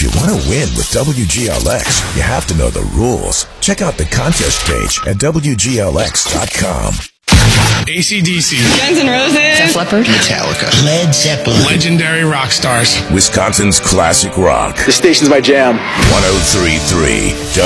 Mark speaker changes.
Speaker 1: you want to win with WGLX, you have to know the rules. Check out the contest page at WGLX.com.
Speaker 2: AC/DC,
Speaker 3: Guns N' Roses,
Speaker 4: Def Leppard,
Speaker 5: Metallica, Led Zeppelin,
Speaker 2: legendary rock stars,
Speaker 1: Wisconsin's classic rock.
Speaker 6: This station's my jam.
Speaker 1: 103.3